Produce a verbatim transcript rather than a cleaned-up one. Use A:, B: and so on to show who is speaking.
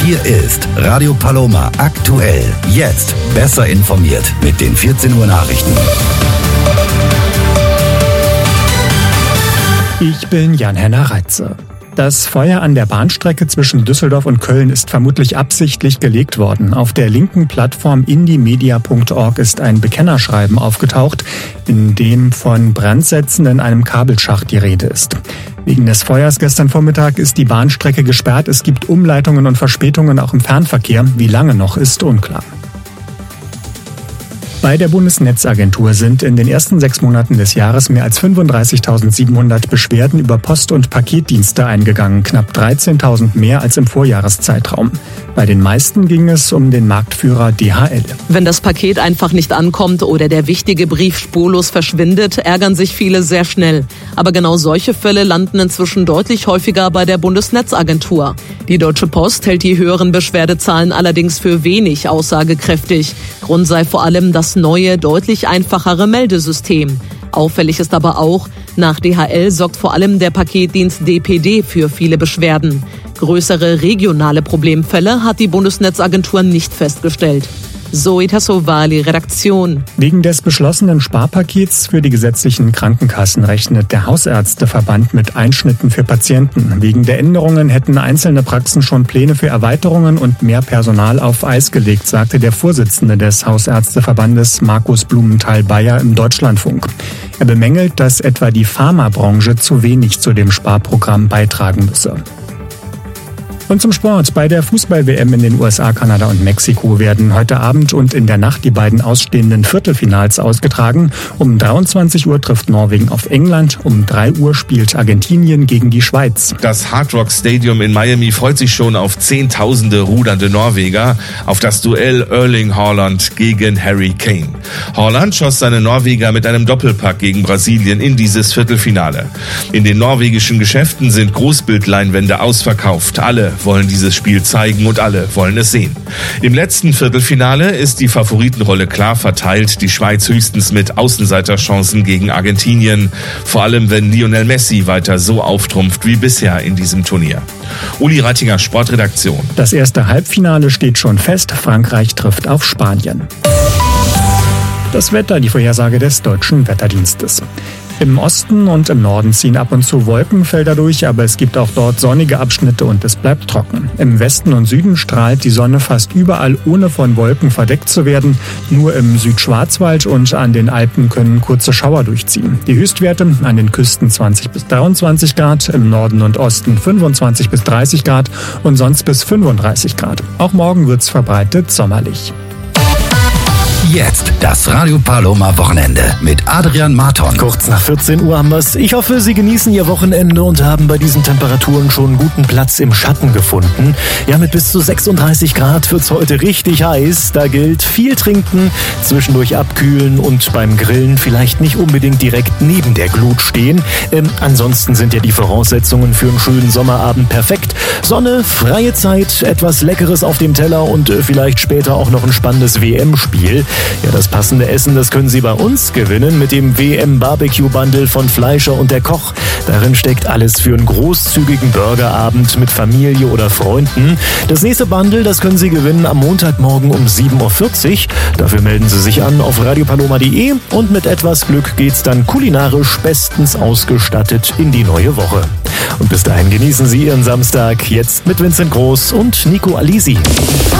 A: Hier ist Radio Paloma aktuell. Jetzt besser informiert mit den vierzehn Uhr Nachrichten.
B: Ich bin Jan-Henner Reitze. Das Feuer an der Bahnstrecke zwischen Düsseldorf und Köln ist vermutlich absichtlich gelegt worden. Auf der linken Plattform indiemedia punkt org ist ein Bekennerschreiben aufgetaucht, in dem von Brandsätzen in einem Kabelschacht die Rede ist. Wegen des Feuers gestern Vormittag ist die Bahnstrecke gesperrt. Es gibt Umleitungen und Verspätungen auch im Fernverkehr. Wie lange noch, ist unklar. Bei der Bundesnetzagentur sind in den ersten sechs Monaten des Jahres mehr als fünfunddreißigtausendsiebenhundert Beschwerden über Post- und Paketdienste eingegangen, knapp dreizehntausend mehr als im Vorjahreszeitraum. Bei den meisten ging es um den Marktführer D H L.
C: Wenn das Paket einfach nicht ankommt oder der wichtige Brief spurlos verschwindet, ärgern sich viele sehr schnell. Aber genau solche Fälle landen inzwischen deutlich häufiger bei der Bundesnetzagentur. Die Deutsche Post hält die höheren Beschwerdezahlen allerdings für wenig aussagekräftig. Grund sei vor allem das neue, deutlich einfachere Meldesystem. Auffällig ist aber auch, nach D H L sorgt vor allem der Paketdienst D P D für viele Beschwerden. Größere regionale Problemfälle hat die Bundesnetzagentur nicht festgestellt. Zoe Tassovali, Redaktion.
B: Wegen des beschlossenen Sparpakets für die gesetzlichen Krankenkassen rechnet der Hausärzteverband mit Einschnitten für Patienten. Wegen der Änderungen hätten einzelne Praxen schon Pläne für Erweiterungen und mehr Personal auf Eis gelegt, sagte der Vorsitzende des Hausärzteverbandes Markus Blumenthal-Bayer im Deutschlandfunk. Er bemängelt, dass etwa die Pharmabranche zu wenig zu dem Sparprogramm beitragen müsse. Und zum Sport. Bei der Fußball-W M in den U S A, Kanada und Mexiko werden heute Abend und in der Nacht die beiden ausstehenden Viertelfinals ausgetragen. Um dreiundzwanzig Uhr trifft Norwegen auf England. Um drei Uhr spielt Argentinien gegen die Schweiz.
D: Das Hard Rock Stadium in Miami freut sich schon auf zehntausende rudernde Norweger auf das Duell Erling Haaland gegen Harry Kane. Haaland schoss seine Norweger mit einem Doppelpack gegen Brasilien in dieses Viertelfinale. In den norwegischen Geschäften sind Großbildleinwände ausverkauft. Alle wollen dieses Spiel zeigen und alle wollen es sehen. Im letzten Viertelfinale ist die Favoritenrolle klar verteilt. Die Schweiz höchstens mit Außenseiterchancen gegen Argentinien. Vor allem, wenn Lionel Messi weiter so auftrumpft wie bisher in diesem Turnier. Uli Reitinger, Sportredaktion.
B: Das erste Halbfinale steht schon fest. Frankreich trifft auf Spanien. Das Wetter, die Vorhersage des Deutschen Wetterdienstes. Im Osten und im Norden ziehen ab und zu Wolkenfelder durch, aber es gibt auch dort sonnige Abschnitte und es bleibt trocken. Im Westen und Süden strahlt die Sonne fast überall, ohne von Wolken verdeckt zu werden. Nur im Südschwarzwald und an den Alpen können kurze Schauer durchziehen. Die Höchstwerte an den Küsten zwanzig bis dreiundzwanzig Grad, im Norden und Osten fünfundzwanzig bis dreißig Grad und sonst bis fünfunddreißig Grad. Auch morgen wird's verbreitet sommerlich.
A: Jetzt das Radio Paloma Wochenende mit Adrian Marton.
E: Kurz nach vierzehn Uhr haben wir's. Ich hoffe, Sie genießen Ihr Wochenende und haben bei diesen Temperaturen schon einen guten Platz im Schatten gefunden. Ja, mit bis zu sechsunddreißig Grad wird's heute richtig heiß. Da gilt viel trinken, zwischendurch abkühlen und beim Grillen vielleicht nicht unbedingt direkt neben der Glut stehen. Ähm, ansonsten sind ja die Voraussetzungen für einen schönen Sommerabend perfekt. Sonne, freie Zeit, etwas Leckeres auf dem Teller und äh, vielleicht später auch noch ein spannendes W M-Spiel. Ja, das passende Essen, das können Sie bei uns gewinnen mit dem W M-Barbecue-Bundle von Fleischer und der Koch. Darin steckt alles für einen großzügigen Burgerabend mit Familie oder Freunden. Das nächste Bundle, das können Sie gewinnen am Montagmorgen um sieben Uhr vierzig. Dafür melden Sie sich an auf radiopaloma punkt de und mit etwas Glück geht's dann kulinarisch bestens ausgestattet in die neue Woche. Und bis dahin genießen Sie Ihren Samstag jetzt mit Vincent Groß und Nico Alisi.